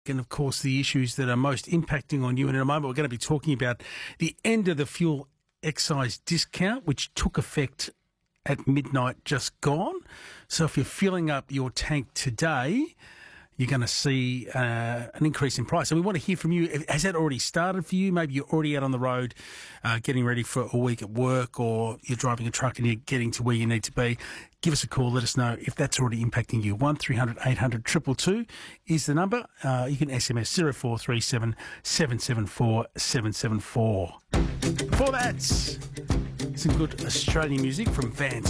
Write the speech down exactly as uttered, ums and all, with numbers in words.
And of course, the issues that are most impacting on you. And in a moment, we're going to be talking about the end of the fuel excise discount, which took effect at midnight just gone. So if you're filling up your tank today, you're going to see uh, an increase in price. And we want to hear from you. Has that already started for you? Maybe you're already out on the road uh, getting ready for a week at work, or you're driving a truck and you're getting to where you need to be. Give us a call. Let us know if that's already impacting you. one three hundred eight hundred two two two is the number. Uh, you can S M S zero four three seven seven seven four seven seven four. Before that, some good Australian music from Vance